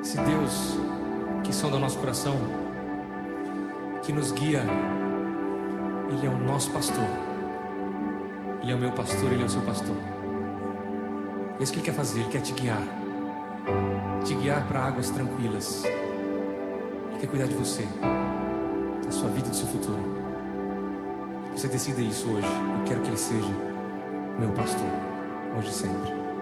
Esse Deus que sonda o nosso coração, que nos guia, Ele é o nosso pastor. Ele é o meu pastor, Ele é o seu pastor. É isso que Ele quer fazer, Ele quer te guiar para águas tranquilas. Ele quer cuidar de você, da sua vida e do seu futuro. Você decida isso hoje. Eu quero que Ele seja meu pastor, hoje e sempre.